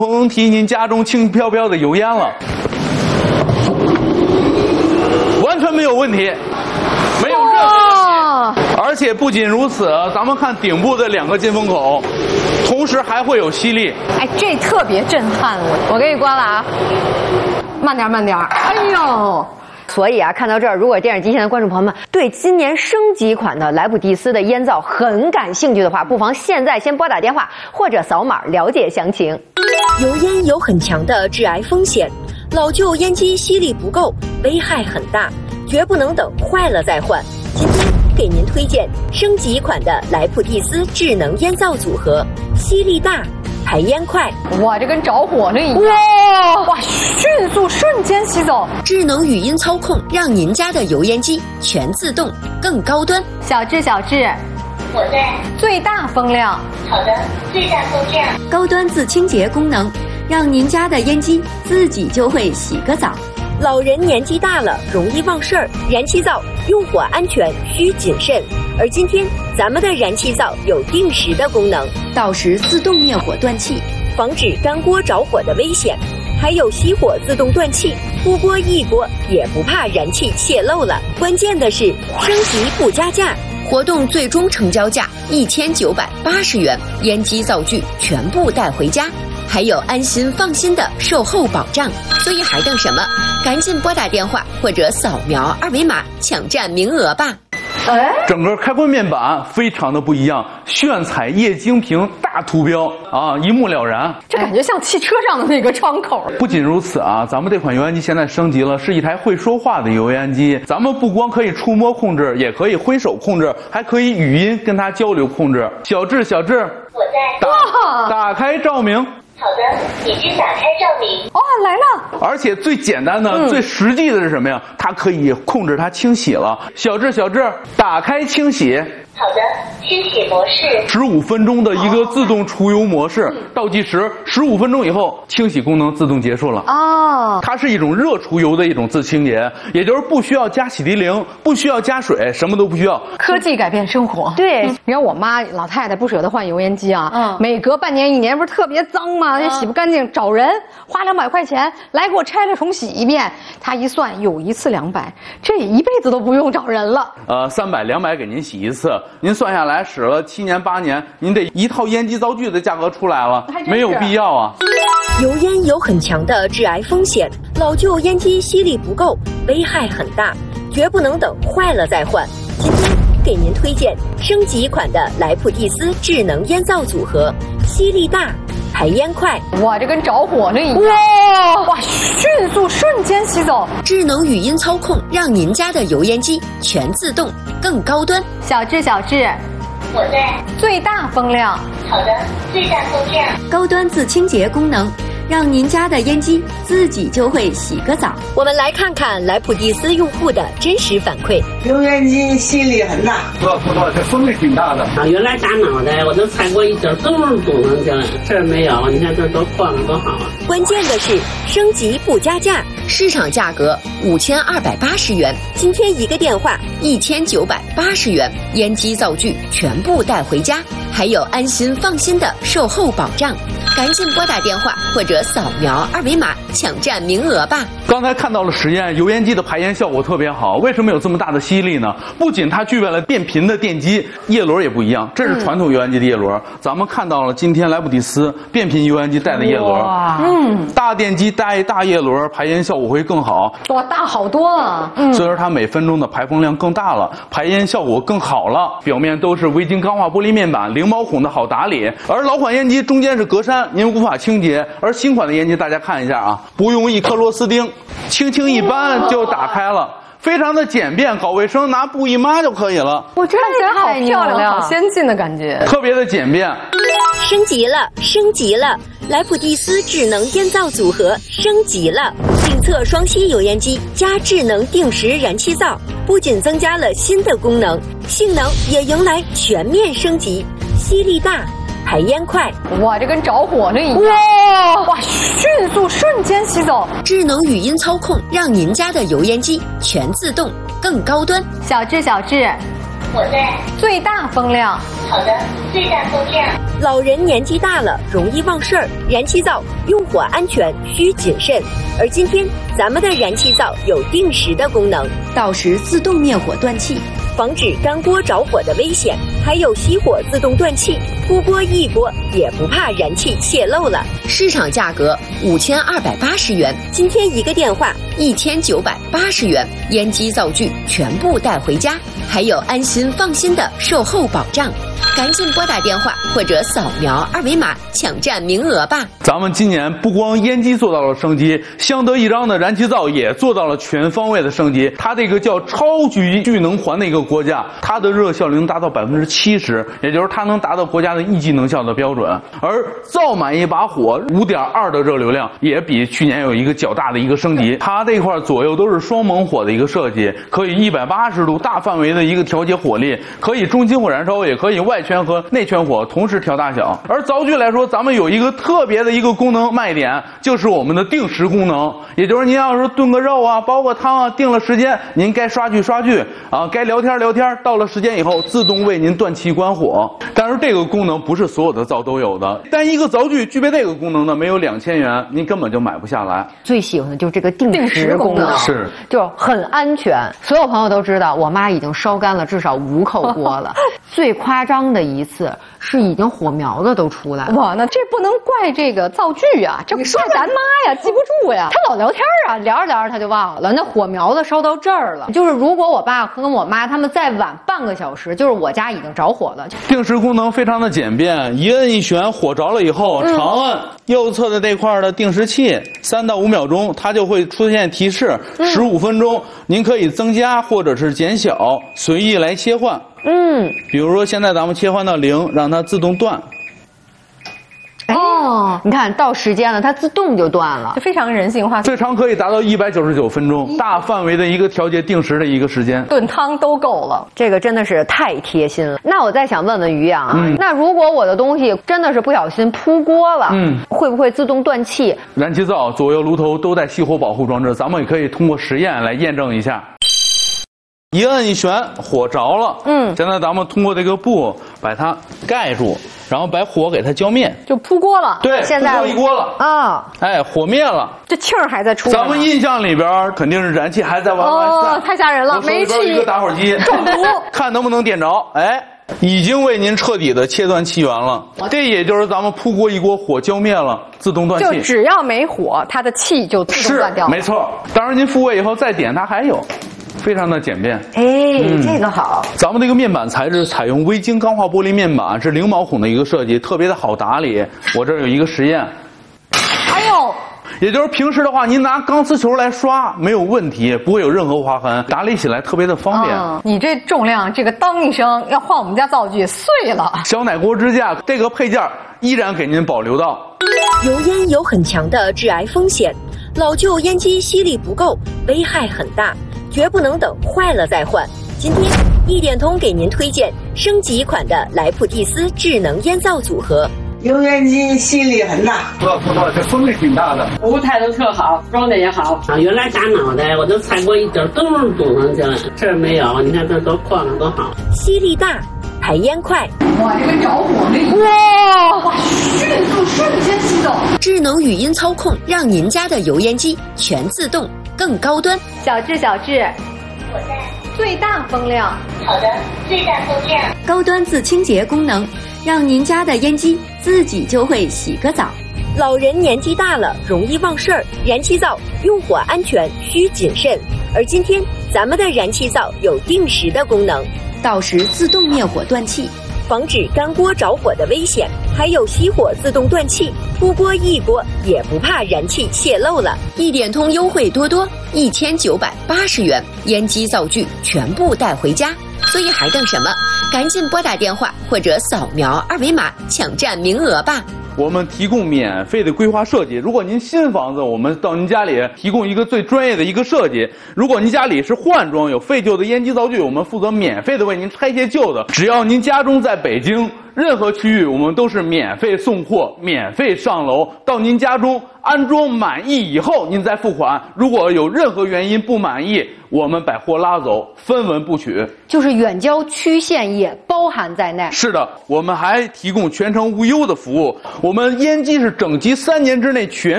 甭提您家中轻飘飘的油烟了，完全没有问题，没有任何问题。而且不仅如此，咱们看顶部的2个进风口，同时还会有吸力。 哎，这特别震撼我给你关了啊，慢点慢点。哎呦！ 所以啊，看到这儿，如果电视机前的观众朋友们对今年升级款的莱普蒂斯的烟皂很感兴趣的话，不妨现在先拨打电话或者扫码了解详情。 油烟有很强的致癌风险，老旧烟机吸力不够，危害很大，绝不能等坏了再换。今天给您推荐升级款的莱普蒂斯智能烟皂组合，吸力大，排烟快， 哇，这跟着火了一样！哇，迅速瞬间吸走。 智能语音操控，让您家的油烟机全自动，更高端。 小智， 我在。 最大风量。 好的，最大风量。 高端自清洁功能，让您家的烟机自己就会洗个澡。老人年纪大了，容易忘事儿，燃气灶用火安全需谨慎。而今天咱们的燃气灶有定时的功能，到时自动灭火断气，防止干锅着火的危险。还有熄火自动断气，不锅一锅也不怕燃气泄漏了。关键的是升级不加价，活动最终成交价1980元，烟机灶具全部带回家，还有安心放心的售后保障。所以还等什么？赶紧拨打电话或者扫描2维码抢占名额吧。 整个开关面板非常的不一样，炫彩液晶屏大图标啊，一目了然。 这感觉像汽车上的那个窗口。 不仅如此啊，咱们这款油烟机现在升级了，是一台会说话的油烟机。咱们不光可以触摸控制，也可以挥手控制，还可以语音跟它交流控制。小智， 我在。 打开照明。 好的，已经打开照明。 哦，来了！ 而且最简单的、最实际的是什么呀？它可以控制它清洗了。小智，打开清洗。 好的，清洗模式。 15分钟的一个自动除油模式，倒计时15分钟以后，清洗功能自动结束了。它是一种热除油的一种自清洁，也就是不需要加洗涤灵，不需要加水，什么都不需要。 科技改变生活。 对， 你看我妈老太太不舍得换油烟机啊，每隔半年1年不是特别脏吗？也洗不干净，找人花200块钱来给我拆了重洗一遍。她一算，有一次200，这一辈子都不用找人了。 300、200给您洗一次。您算下来使了7年8年，您这一套烟机灶具的价格出来了，没有必要啊。 油烟有很强的致癌风险，老旧烟机吸力不够，危害很大，绝不能等坏了再换。今天给您推荐升级款的莱普蒂斯智能烟皂组合，吸力大，排烟快， 哇，这跟着火了一样！哇，迅速瞬间吸走。 智能语音操控，让您家的油烟机全自动，更高端。 小智， 我在。 最大风量。 好的，最大风量。 高端自清洁功能，让您家的烟机自己就会洗个澡。我们来看看莱普蒂斯用户的真实反馈。 油烟机吸力很大， 这风力挺大的。原来大脑袋我都踩过一点咚咚去了，这儿没有，你看这多晃多好啊！ 关键的是升级不加价，市场价格5280元，今天一个电话1980元，烟机灶具全部带回家，还有安心放心的售后保障。赶紧拨打电话或者扫描2维码抢占名额吧。 刚才看到了实验，油烟机的排烟效果特别好。为什么有这么大的吸力呢？不仅它具备了变频的电机，叶轮也不一样，这是传统油烟机的叶轮。咱们看到了今天莱普蒂斯变频油烟机带的叶轮，大电机带大叶轮，排烟效果会更好。 哇，大好多啊！ 所以说它每分钟的排风量更大了，排烟效果更好了。表面都是微晶钢化玻璃面板，零毛孔的好打理。而老款烟机中间是格栅，您无法清洁。而新款的烟机大家看一下啊，不用1颗螺丝钉，轻轻一扳就打开了。非常的简便，搞卫生拿布一抹就可以了。 我这看起来好漂亮，好先进的感觉， 特别的简便。 升级了！莱普蒂斯智能烟皂组合升级了，定测双吸油烟机加智能定时燃气灶，不仅增加了新的功能，性能也迎来全面升级，吸力大，排烟快， 哇，这跟着火了一样！哇，迅速瞬间吸走。 智能语音操控，让您家的油烟机全自动，更高端。 小智， 我在。 最大风量。 好的，最大风量。 老人年纪大了，容易忘事儿，燃气灶用火安全需谨慎。而今天咱们的燃气灶有定时的功能， 到时自动灭火断气， 防止干锅着火的危险，还有熄火自动断气，扑锅一锅也不怕燃气泄漏了。 市场价格5280元， 今天一个电话 1980元，烟机灶具全部带回家，还有安心放心的售后保障。赶紧拨打电话或者扫描二维码抢占名额吧。 咱们今年不光烟机做到了升级，相得益彰的燃气灶也做到了全方位的升级。它这个叫超级聚能环的一个国家，它的热效率能达到70%，也就是它能达到国家的1级能效的标准。而灶满一把火5.2的热流量也比去年有一个较大的一个升级。它这块左右都是双猛火的一个设计，可以180度大范围的一个调节火力，可以中心火燃烧，也可以外圈和内圈火同时调大小。而灶具来说，咱们有一个特别的一个功能卖点，就是我们的定时功能。也就是您要是炖个肉啊、煲个汤啊，定了时间，您该刷剧刷剧啊，该聊天聊天，到了时间以后自动为您断气关火。但是这个功能不是所有的灶都有的，但一个灶具具备这个功能的没有2000元，您根本就买不下来。 最喜欢的就是这个定时功能， 是就很安全。所有朋友都知道，我妈已经烧干了至少5口锅了。最夸张的一次是已经火苗子都出来了。 哇，那这不能怪这个灶具啊，这怪咱妈呀，记不住呀。她老聊天啊，聊着聊着她就忘了，那火苗子烧到这儿了。 就是如果我爸和我妈他们再晚半个小时，就是我家已经着火了。 定时功能非常的简便，一摁一选，火着了以后，长按右侧的这块的定时器，3到5秒钟，它就会出现提示，15分钟，您可以增加或者是减小，随意来切换。比如说现在咱们切换到0，让它自动断。 哦，你看到时间了，它自动就断了， 这非常人性化， 最长可以达到199分钟，大范围的一个调节定时的一个时间， 炖汤都够了。 这个真的是太贴心了。那我再想问问于洋啊，那如果我的东西真的是不小心扑锅了，会不会自动断气？ 燃气灶左右炉头都带熄火保护装置，咱们也可以通过实验来验证一下。一摁一旋，火着了。现在咱们通过这个布把它盖住，然后把火给它浇灭， 就扑锅了。 对， 现在扑锅一锅了啊！ 哎，火灭了， 这气儿还在出。 咱们印象里边肯定是燃气还在往外散， 太吓人了！煤气一个打火机中毒， 看能不能点着。哎，已经为您彻底的切断气源了。这也就是咱们扑锅一锅，火浇灭了，自动断气。 就只要没火，它的气就自动断掉了。 没错。当然您复位以后再点，它还有。非常的简便， 这个好。 咱们这个面板材质采用微晶钢化玻璃面板，是零毛孔的一个设计，特别的好打理。我这儿有一个实验， 哎呦， 也就是平时的话，您拿钢丝球来刷没有问题，不会有任何划痕，打理起来特别的方便。 你这重量，这个当一声要换我们家灶具碎了。 小奶锅支架这个配件依然给您保留到。 油烟有很强的致癌风险，老旧烟机吸力不够，危害很大。绝不能等坏了再换。今天一点通给您推荐升级款的莱普蒂斯智能烟灶组合。 油烟机吸力很大， 不错，这风力挺大的， 服务态度特好，装的也好。原来打脑袋我都踩过一点都是堵上去了，这儿没有，你看这都晃的多好。 吸力大，排烟快。 哇，这个着火力哇，迅速瞬间启动。 智能语音操控，让您家的油烟机全自动，更高端。 小智， 我在。 最大风量。 好的，最大风量。 高端自清洁功能，让您家的烟机自己就会洗个澡。 老人年纪大了，容易忘事儿，燃气灶用火安全需谨慎。而今天咱们的燃气灶有定时的功能， 到时自动灭火断气， 防止干锅着火的危险，还有熄火自动断气，扑锅一锅也不怕燃气泄漏了。 一点通优惠多多，1980元，烟机灶具全部带回家。所以还等什么？赶紧拨打电话或者扫描二维码抢占名额吧。 我们提供免费的规划设计，如果您新房子，我们到您家里提供一个最专业的一个设计；如果您家里是换装有废旧的烟机灶具，我们负责免费的为您拆卸旧的。只要您家中在北京任何区域，我们都是免费送货、免费上楼到您家中， 安装满意以后您再付款。如果有任何原因不满意，我们把货拉走，分文不取。 就是远郊区县也包含在内。 是的，我们还提供全程无忧的服务。我们烟机是整机3年之内全